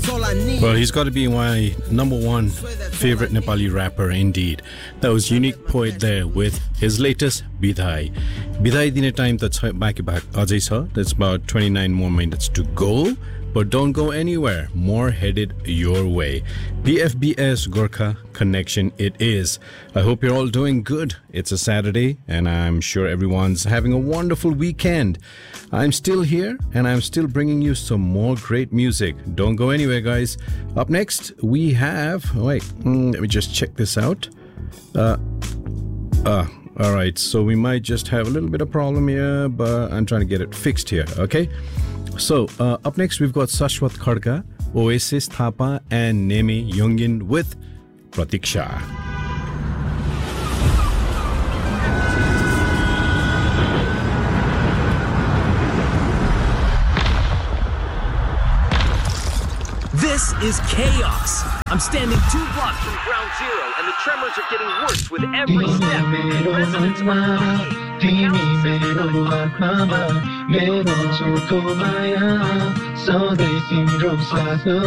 Well, he's got to be my number one favorite Nepali rapper indeed. That was Unique Poet there with his latest Bidhai. Bidhai dine time ta back ajai cha. That's about 29 more minutes to go. But don't go anywhere. More headed your way. PFBS Gorkha Connection it is. I hope you're all doing good. It's a Saturday and I'm sure everyone's having a wonderful weekend. I'm still here and I'm still bringing you some more great music. Don't go anywhere, guys. Up next, we have... let me just check this out. All right, so we might just have a little bit of problem here, but I'm trying to get it fixed here, okay? So, up next, we've got Shashwat Khadka, Oasis Thapa, and Nemi Youngin with Pratiksha. This is chaos. I'm standing 2 blocks from ground zero, and the tremors are getting worse with every step. Residents are